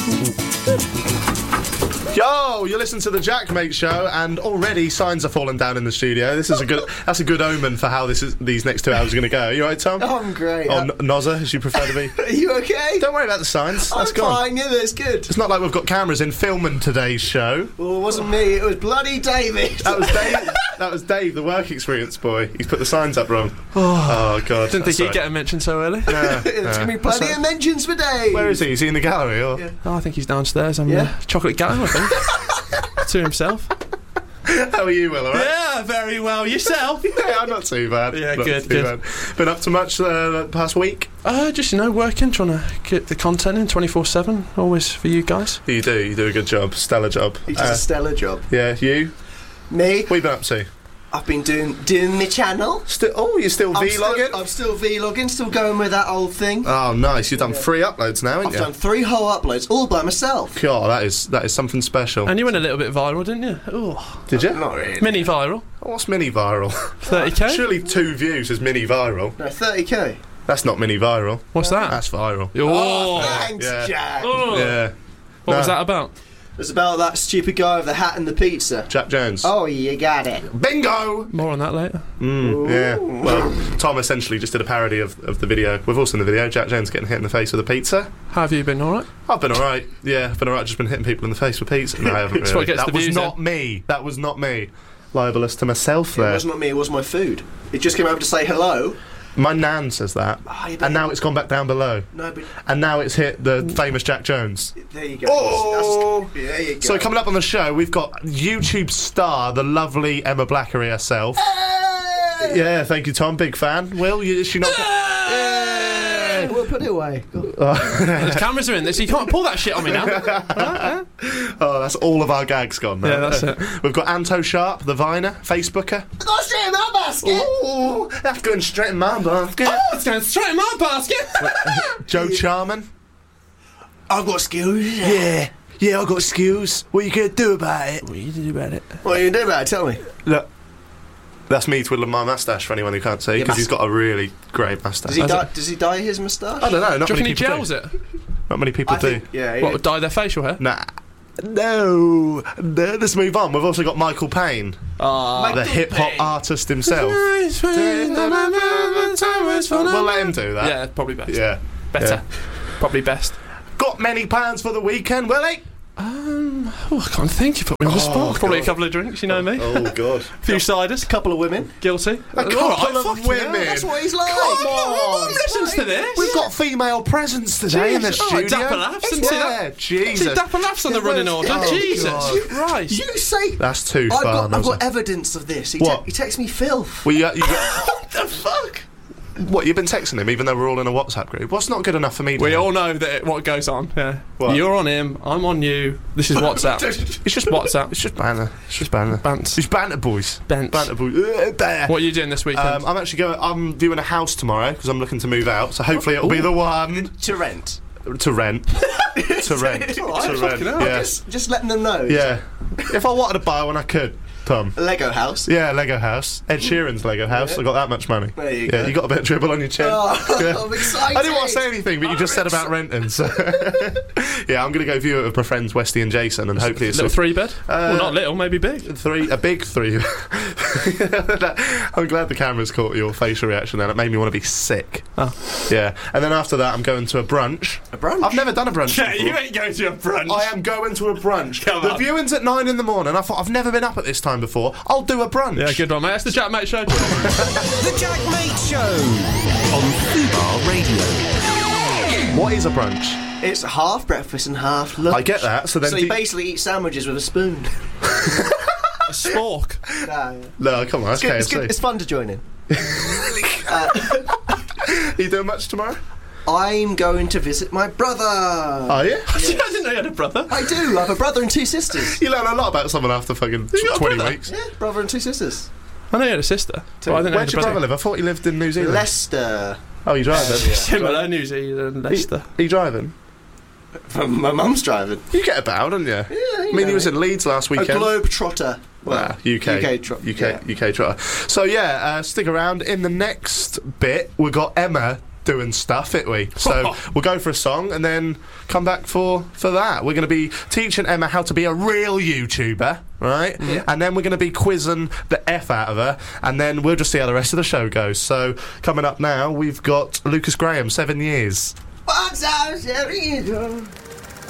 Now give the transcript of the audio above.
Yo, you're listening to the Jackmate Show, and already signs are falling down in the studio. This is that's a good omen for how these next 2 hours are going to go. You all right, Tom? Oh, I'm great. Or Nozza, as you prefer to be. Are you okay? Don't worry about the signs. That's I'm gone. fine, yeah, that's good. It's not like we've got cameras in filming today's show. Well, it wasn't me, it was bloody David. That was Dave. That was Dave, the work experience boy. He's put the signs up wrong. Oh God! Didn't think he'd get a mention so early. Yeah, There's going to be plenty of mentions for Dave. Where is he? Is he in the gallery or? Yeah. Oh, I think he's downstairs. Chocolate Gallo, I think. To himself. How are you, Will? All right? Yeah, very well. Yourself? Yeah, I'm not too bad. Yeah, Not good, too good. bad. Been up to much the past week? Just, working, trying to get the content in 24/7, always for you guys. You do a good job, stellar job. He does a stellar job. Yeah, you? Me? What have you been up to? I've been doing my channel. You're still vlogging? I'm still vlogging, still going with that old thing. Oh, nice. You've done 3 uploads now, haven't I've you? done 3 whole uploads, all by myself. God, that is something special. And you went a little bit viral, didn't you? Oh, Did you? Not really. mini viral. What's mini viral? 30k? Surely 2 views is mini viral. No, 30k. That's not mini viral. What's that? That's viral. Oh, Thanks, Yeah. Jack. Oh. Yeah. What was that about? It's about that stupid guy with the hat and the pizza. Jack Jones. Oh, you got it. Bingo! More on that later. Yeah. Well, Tom essentially just did a parody of the video. We've all seen the video. Jack Jones getting hit in the face with a pizza. How have you been, alright? I've been alright. Yeah, I've been alright. Just been hitting people in the face with pizza. No, I haven't That's really. what gets That the was views not me. That was not me. Libelous to myself It there. was not me, it was my food. It just came over to say hello. My nan says that. Oh, you And now it's gone back down below. No, but And now it's hit the famous Jack Jones. there you go. Oh! There you go. So coming up on the show, we've got YouTube star, the lovely Emma Blackery herself. Yeah, thank you, Tom. Big fan. Will, is she not... Hey, we'll put it away. The cameras are in this, so you can't pull that shit on me now. Oh, that's all of our gags gone now. Yeah, that's it. We've got Anto Sharp, the Viner, Facebooker. Go straight in that basket. Ooh, that's going straight in my basket. It's going straight in my basket. Joe Charman. I've got skills. Yeah, I've got skills. What are you going to do about it? What are you going to do about it? What are you doing about it? Tell me. Look, that's me twiddling my moustache for anyone who can't see, because he's got a really great moustache. Does he dye his moustache? I don't know, not Do you many reckon he people gels do. it? Not many people do. Yeah. What, dye their facial hair? Nah. No, let's move on. We've also got Michael Payne, the hip-hop artist himself. We'll let him do that. Yeah, probably best. Yeah. Better. Probably best. Got many plans for the weekend, Willie? I can't think. You put me on the spot. Probably a couple of drinks, you know me. Oh, God. A few ciders. Couple of women. Guilty. A couple of women. That's what he's like. Come on. Who listens to this? We've got female presence today in the Jesus. Oh, studio. Dapper Laughs, didn't see that. Jesus. See Dapper Laughs on the running order. Oh, Jesus God. Christ. You say That's too I've far, got Nozza. evidence of this. He What? texts me filth. Well, you got, What the fuck? what, you've been texting him even though we're all in a WhatsApp group? What's not good enough for me to We know? all know that what goes on. Yeah. What? You're on him. I'm on you. This is WhatsApp. It's just WhatsApp. It's just banter. It's just banter. Bants. It's banter, boys. Bants. Banter, boys. There. What are you doing this weekend? I'm actually going. I'm viewing a house tomorrow because I'm looking to move out. So hopefully it'll be the one To rent. to rent. to rent. Alright, to rent. fucking hell. Yeah. Just letting them know. Yeah. If I wanted to buy one, I could. Tom. A Lego house. Yeah, Lego house. Ed Sheeran's Lego house. I got that much money. There you Yeah, go. you got a bit of dribble on your chin. Oh, Yeah. I'm excited. I didn't want to say anything, but you just said about renting. So yeah, I'm going to go view it with my friends Westy and Jason, and hopefully it's Little 3-bed? Well, not little, maybe big. a big 3. I'm glad the cameras caught your facial reaction then. It made me want to be sick. Oh. Yeah. And then after that, I'm going to a brunch. A brunch? I've never done a brunch Yeah, before. you ain't going to a brunch. I am going to a brunch. Come the on. viewing's at 9 in the morning. I thought, I've never been up at this time before. I'll do a brunch. Yeah, good one, mate. That's the Jack Mate Show. The Jack Mate Show on Fubar Radio. What is a brunch? It's half breakfast and half lunch. I get that. So then, you basically eat sandwiches with a spoon. A spork. Nah, yeah. no, come on, that's It's KFC. good. It's fun to join in. Are you doing much tomorrow? I'm going to visit my brother. Are you? I didn't know you had a brother. I do. I have a brother and 2 sisters. You learn a lot about someone after fucking got a 20 brother? weeks. Yeah, brother and 2 sisters. I know you had a sister. But I didn't know you Where'd had a your brother brother. live? I thought he lived in New Zealand. Leicester. Oh, you driving? Similar, New Zealand, Leicester. Are you driving? My mum's driving. You get about, don't you? Yeah, I mean, he was in Leeds last a weekend. globe trotter. Well, UK trotter. So yeah, stick around. In the next bit, we've got Emma doing stuff, it we. So we'll go for a song and then come back for that. We're going to be teaching Emma how to be a real YouTuber, right? Yeah. And then we're going to be quizzing the F out of her, and then we'll just see how the rest of the show goes. So coming up now, we've got Lucas Graham, 7 years. What's up, Sherry?